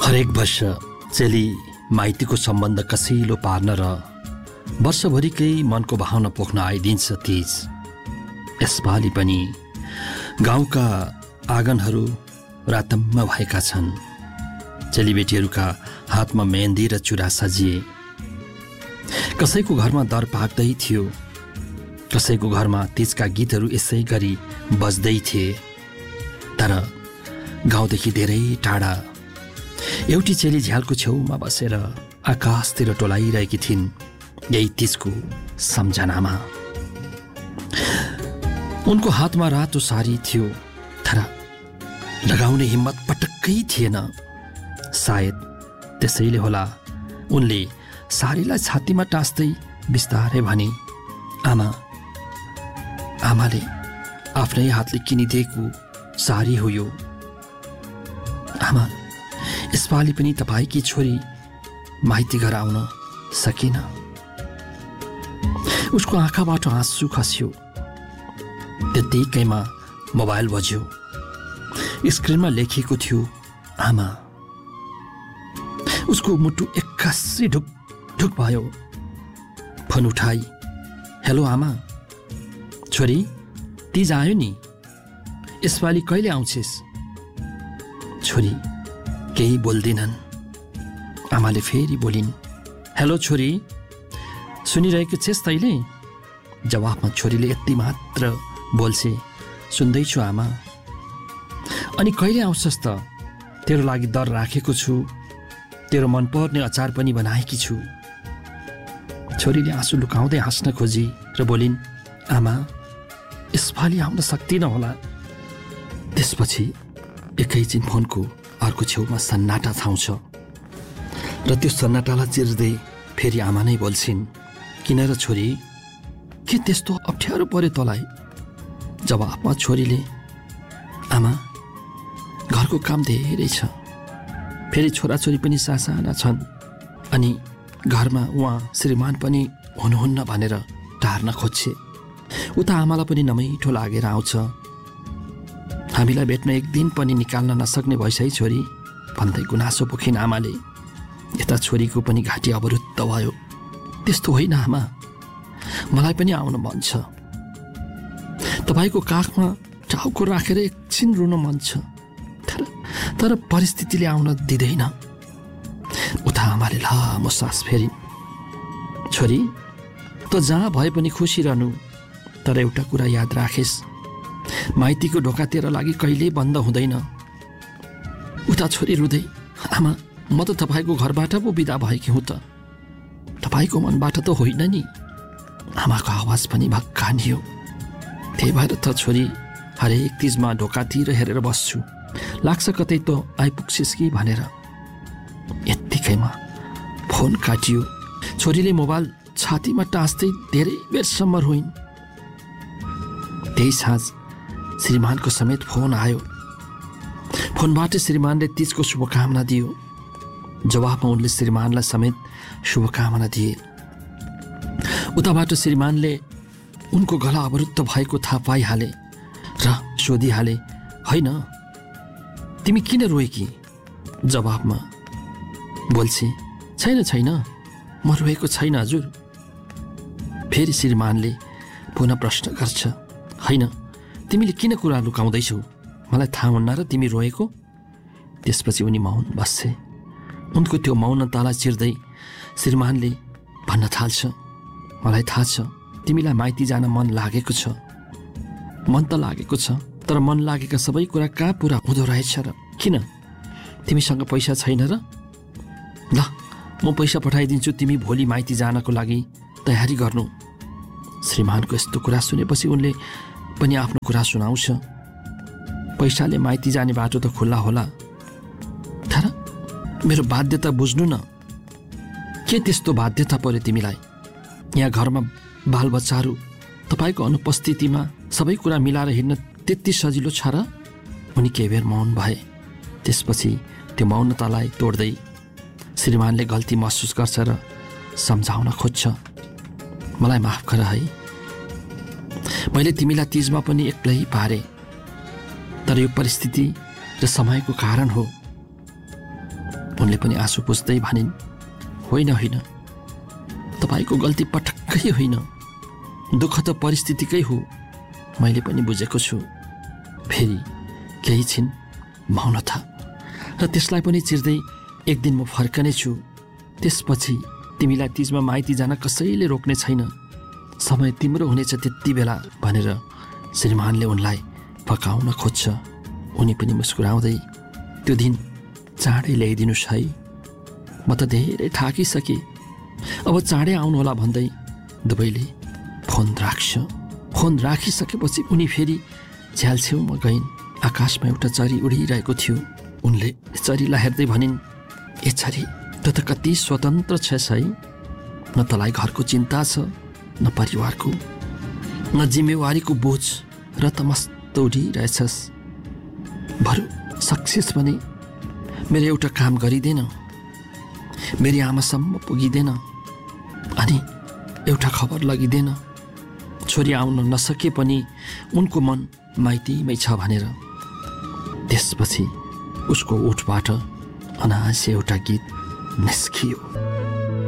हरेक वर्ष चेली माइतीको सम्बन्ध कसिलो पार्न र वर्षभरिकै मनको भावना पोख्न आइदिन्छ तीज। यसपालि पनि गाउँका आँगनहरू रातम्म भएका छन्। चेलीबेटीहरूका हातमा मेहन्दी र चुरा सजिए। कसैको घरमा दर पाक्दै थियो, कसैको घरमा तीजका गीतहरू यसै गरी बज्दै थिए। तर गाउँदेखि धेरै टाढा एउटी चेली झ्यालको छेउमा बसेर आकाशतिर टोलाइरहेकी थिइन्, यही तीजको सम्झनामा। उनको हातमा रातो साडी थियो, तर लगाउने हिम्मत पटक्कै थिएन। सायद त्यसैले होला उनले साडीलाई छातीमा टाँस्दै बिस्तारै भने, आमाले आफ्नै हातले किनिदिएको साडी हो यो। आमा, यसपालि पनि तपाईँकी छोरी माइती घर आउन सकेन। उसको आँखाबाट आँसु खस्यो। त्यत्तिकैमा मोबाइल बज्यो। स्क्रिनमा लेखिएको थियो आमा। उसको मुटु एक्कासी ढुक ढुक भयो। फोन उठाई, हेलो आमा, छोरी तीज आयो नि, यसपालि कहिले आउँछेस्? छोरी केही बोल्दिनन्। आमाले फेरि बोलिन्, हेलो छोरी, सुनिरहेको छेस् तैँले? जवाफमा छोरीले यति मात्र बोल्छे, सुन्दैछु आमा। अनि कहिले आउँछस् त? तेरो लागि दर राखेको छु, तेरो मनपर्ने अचार पनि बनाएकी छु। छोरीले आँसु लुकाउँदै हाँस्न खोजी र बोलिन्, आमा, यसपालि आउन सक्दिन होला। त्यसपछि एकैछिन फोनको अर्को छेउमा सन्नाटा छाउँछ र त्यो सन्नाटालाई चिर्दै फेरि आमा नै बोल्छिन्, किन र छोरी, के त्यस्तो अप्ठ्यारो पर्यो तँलाई? जवाफमा छोरीले, आमा, घरको काम धेरै छ, फेरि छोराछोरी पनि सासाना छन्, अनि घरमा उहाँ श्रीमान पनि हुनुहुन्न भनेर टार्न खोज्छे। उता आमालाई पनि नमिठो लागेर आउँछ। हामीलाई भेट्न एक दिन पनि निकाल्न नसक्ने भइस है छोरी भन्दै गुनासो पोखिन् आमाले। यता छोरीको पनि घाँटी अवरुद्ध भयो। त्यस्तो होइन आमा, मलाई पनि आउन मन छ। तपाईँको काखमा टाउको राखेर एकछिन रुन मन छ, तर परिस्थितिले आउन दिँदैन। उता आमाले लामो सास फेरिन्, छोरी, त जहाँ भए पनि खुसी रहनु, तर एउटा कुरा याद राखेस्, माइतीको ढोका तेरो लागि कहिल्यै बन्द हुँदैन। उता छोरी रुँदै, आमा, म त तपाईँको घरबाट पो बिदा भएकी हुँ त, तपाईँको मनबाट त होइन नि। आमाको आवाज पनि भक्कानियो। त्यही भएर त छोरी हरेक तीजमा ढोकातिर हेरेर बस्छु, लाग्छ कतै त आइपुग्छिस् कि भनेर। यत्तिकैमा फोन काटियो। छोरीले मोबाइल छातीमा टाँस्दै धेरै बेरसम्म रोइन्। त्यही साँझ श्रीमानको समेत फोन आयो। फोनबाट श्रीमानले तीजको शुभकामना दियो। जवाफमा उनले श्रीमानलाई समेत शुभकामना दिए। उताबाट श्रीमानले उनको गला अवरुद्ध भएको थाहा पाइहाले र सोधिहाले, होइन तिमी किन रोएकी? जवाफमा बोल्छे, छैन, म रोएको छैन हजुर। फेरि श्रीमानले पुनः प्रश्न गर्छ, होइन तिमीले किन कुरा लुकाउँदैछौ? मलाई थाहा हुन्न र तिमी रोएको? त्यसपछि उनी मौन बस्छे। उनको त्यो मौनतालाई चिर्दै श्रीमानले भन्न थाल्छ, मलाई थाहा छ तिमीलाई माइती जान मन लागेको छ। मन त लागेको छ, तर मन लागेका सबै कुरा कहाँ पुरा हुँदो रहेछ र? किन तिमीसँग पैसा छैन र? ल, म पैसा पठाइदिन्छु, तिमी भोलि माइती जानको लागि तयारी गर्नु। श्रीमानको यस्तो कुरा सुनेपछि उनले पनि आफ्नो कुरा सुनाउँछ। पैसाले माइती जाने बाटो त खुल्ला होला, तर मेरो बाध्यता बुझ्नु न। के त्यस्तो बाध्यता पर्यो तिमीलाई? यहाँ घरमा बालबच्चाहरू, तपाईँको अनुपस्थितिमा सबै कुरा मिलाएर हिँड्न त्यति सजिलो छ र? उनी केही बेर मौन भए। त्यसपछि त्यो मौनतालाई तोड्दै श्रीमानले गल्ती महसुस गर्छ र सम्झाउन खोज्छ, मलाई माफ गर है, मैले तिमीलाई तीजमा पनि एक्लै पारे, तर यो परिस्थिति र समयको कारण हो। उनले पनि आँसु पुस्दै भनिन्, होइन होइन, तपाईको गल्ती पटक्कै होइन, दुःख त परिस्थितिकै हो, मैले पनि बुझेको छु। फेरि केही छिन मौनता र त्यसलाई पनि चिर्दै एक दिन म फर्कने छु, त्यसपछि तिमीलाई तीजमा माइती जान कसैले रोक्ने छैन, समय तिम्रो हुनेछ त्यति बेला भनेर श्रीमानले उनलाई पकाउन खोज्छ। उनी पनि मुस्कुराउँदै, त्यो दिन चाँडै ल्याइदिनुस् है, म त धेरै थाकिसकेँ, अब चाँडै आउनुहोला भन्दै दुवैले फोन राख्छ। फोन राखिसकेपछि उनी फेरि झ्यालछेउमा गइन्। आकाशमा एउटा चरी उडिरहेको थियो। उनले चरीलाई हेर्दै भनिन्, ए चरी, त कति स्वतन्त्र छस् है, न तलाई घरको चिन्ता छ, न परिवारको, न जिम्मेवारीको बोझ, र त मस्त उडिरहेछस्। बरु सक्सेस भने मेरो एउटा काम गरिदेन, मेरी आमासम्म पुगिदेन, अनि एउटा खबर लगिदेन, छोरी आउन नसके पनि उनको मन माइतीमै छ भनेर। त्यसपछि उसको ओठबाट अनायासै एउटा गीत निस्कियो।